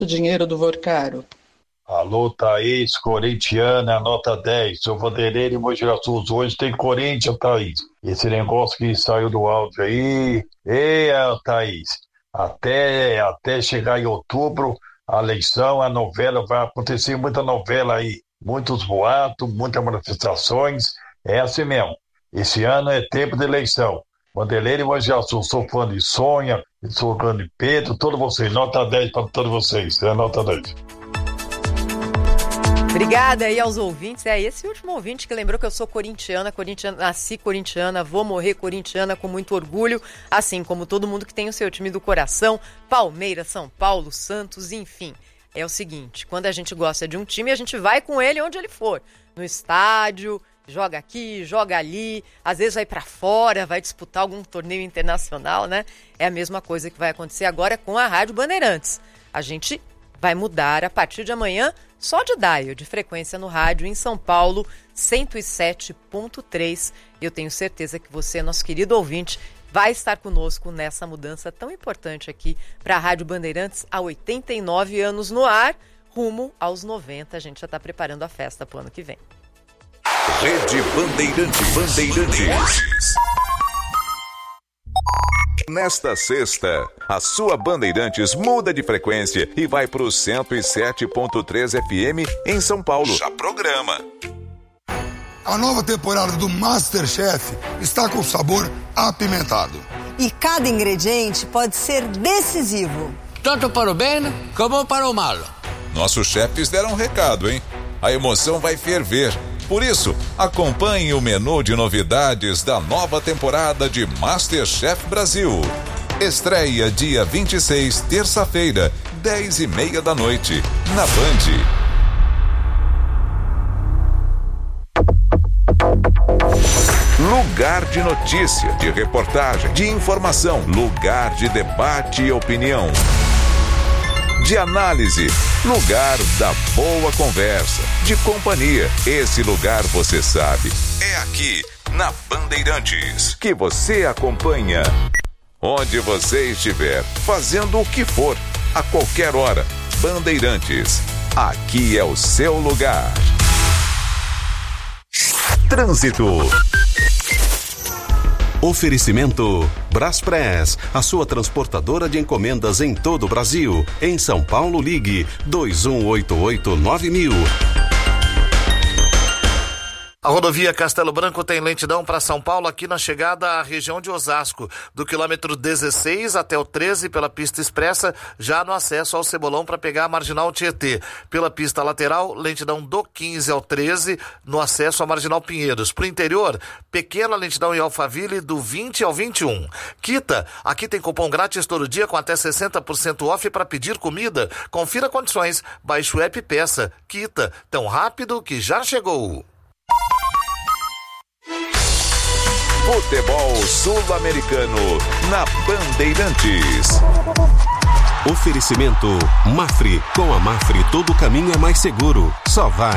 o dinheiro do Vorcaro. Alô, Thaís, corintiana, nota 10. Sou Vanderlei de Mogi das Cruzes. Hoje tem Corinthians, Thaís. Esse negócio que saiu do áudio aí. Thaís, até chegar em outubro, a eleição, a novela, vai acontecer muita novela aí. Muitos boatos, muitas manifestações. É assim mesmo. Esse ano é tempo de eleição. Vanderlei de Mogi das Cruzes. Sou fã de Sônia, sou fã de Pedro, todos vocês. Nota 10 para todos vocês. É nota 10. Obrigada aí aos ouvintes. Esse último ouvinte que lembrou que eu sou corintiana, nasci corintiana, vou morrer corintiana com muito orgulho, assim como todo mundo que tem o seu time do coração, Palmeiras, São Paulo, Santos, enfim. É o seguinte, quando a gente gosta de um time, a gente vai com ele onde ele for, no estádio, joga aqui, joga ali, às vezes vai pra fora, vai disputar algum torneio internacional, né? É a mesma coisa que vai acontecer agora com a Rádio Bandeirantes. A gente vai mudar a partir de amanhã só de dial, de frequência no rádio em São Paulo, 107.3. Eu tenho certeza que você, nosso querido ouvinte, vai estar conosco nessa mudança tão importante aqui para a Rádio Bandeirantes, há 89 anos no ar, rumo aos 90. A gente já está preparando a festa para o ano que vem. Rede Bandeirantes. Nesta sexta, a sua Bandeirantes muda de frequência e vai para o 107.3 FM em São Paulo. Já programa. A nova temporada do MasterChef está com sabor apimentado. E cada ingrediente pode ser decisivo. Tanto para o bem como para o mal. Nossos chefes deram um recado, hein? A emoção vai ferver. Por isso, acompanhe o menu de novidades da nova temporada de MasterChef Brasil. Estreia dia 26, terça-feira, 10h30 da noite, na Band. Lugar de notícia, de reportagem, de informação, lugar de debate e opinião. De análise, lugar da boa conversa, de companhia. Esse lugar você sabe, é aqui na Bandeirantes, que você acompanha onde você estiver, fazendo o que for, a qualquer hora. Bandeirantes, aqui é o seu lugar. Trânsito. Oferecimento Braspress, a sua transportadora de encomendas em todo o Brasil. Em São Paulo, ligue 2188-9000. A rodovia Castelo Branco tem lentidão para São Paulo aqui na chegada à região de Osasco, do quilômetro 16 até o 13 pela pista expressa, já no acesso ao Cebolão para pegar a Marginal Tietê. Pela pista lateral, lentidão do 15 ao 13 no acesso à Marginal Pinheiros. Para o interior, pequena lentidão em Alphaville do 20 ao 21. Quita, aqui tem cupom grátis todo dia com até 60% off para pedir comida. Confira condições, baixe o app e peça. Quita, tão rápido que já chegou. Futebol Sul-Americano na Bandeirantes. Oferecimento Mafre. Com a Mafre todo caminho é mais seguro. Só vai.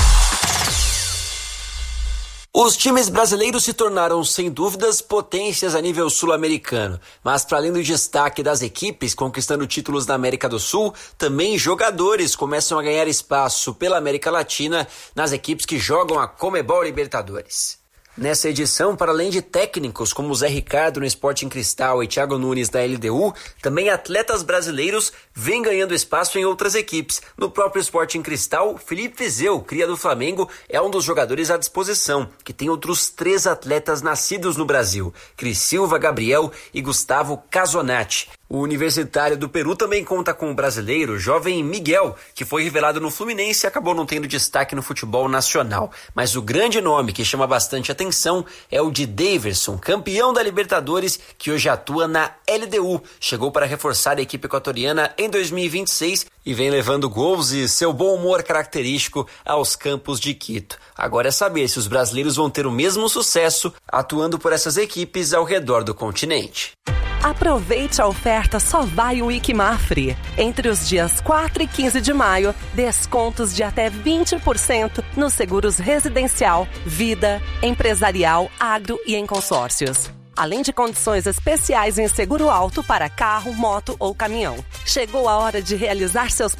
Os times brasileiros se tornaram, sem dúvidas, potências a nível sul-americano. Mas, para além do destaque das equipes conquistando títulos na América do Sul, também jogadores começam a ganhar espaço pela América Latina nas equipes que jogam a Conmebol Libertadores. Nessa edição, para além de técnicos como Zé Ricardo no Sporting Cristal e Thiago Nunes da LDU, também atletas brasileiros vêm ganhando espaço em outras equipes. No próprio Sporting Cristal, Felipe Viseu, cria do Flamengo, é um dos jogadores à disposição, que tem outros 3 atletas nascidos no Brasil, Cris Silva, Gabriel e Gustavo Casonati. O Universitário do Peru também conta com o brasileiro jovem Miguel, que foi revelado no Fluminense e acabou não tendo destaque no futebol nacional. Mas o grande nome que chama bastante atenção é o de Daverson, campeão da Libertadores, que hoje atua na LDU. Chegou para reforçar a equipe equatoriana em 2026 e vem levando gols e seu bom humor característico aos campos de Quito. Agora é saber se os brasileiros vão ter o mesmo sucesso atuando por essas equipes ao redor do continente. Aproveite a oferta Só Vai Week Mafre. Entre os dias 4 e 15 de maio, descontos de até 20% nos seguros residencial, vida, empresarial, agro e em consórcios. além de condições especiais em seguro alto para carro, moto ou caminhão. Chegou a hora de realizar seus